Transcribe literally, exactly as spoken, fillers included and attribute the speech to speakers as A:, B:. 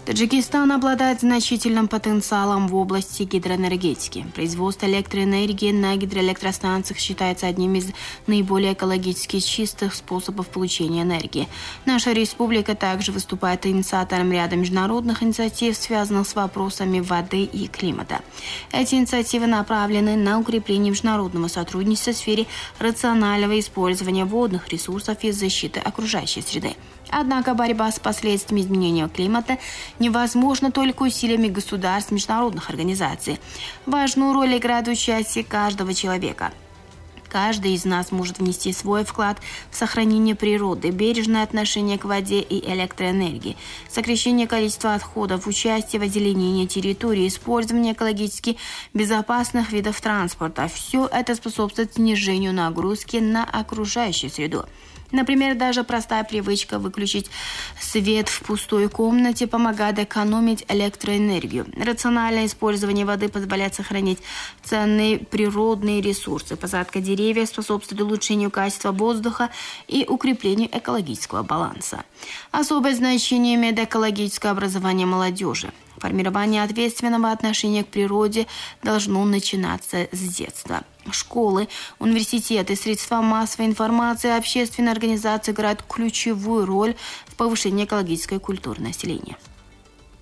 A: Таджикистан обладает значительным потенциалом в области гидроэнергетики. Производство электроэнергии на гидроэлектростанциях считается одним из наиболее экологически чистых способов получения энергии. Наша республика также выступает инициатором ряда международных инициатив, связанных с вопросами воды и климата. Эти инициативы направлены на укрепление международного сотрудничества в сфере рационального использования водных ресурсов и защиты окружающей среды. Однако борьба с последствиями изменения климата невозможна только усилиями государств и международных организаций. Важную роль играет участие каждого человека. Каждый из нас может внести свой вклад в сохранение природы, бережное отношение к воде и электроэнергии, сокращение количества отходов, участие в озеленении территории, использование экологически безопасных видов транспорта. Все это способствует снижению нагрузки на окружающую среду. Например, даже простая привычка выключить свет в пустой комнате помогает экономить электроэнергию. Рациональное использование воды позволяет сохранить ценные природные ресурсы. Посадка деревьев способствует улучшению качества воздуха и укреплению экологического баланса. Особое значение имеет экологическое образование молодежи. Формирование ответственного отношения к природе должно начинаться с детства. Школы, университеты, средства массовой информации, общественные организации играют ключевую роль в повышении экологической культуры населения.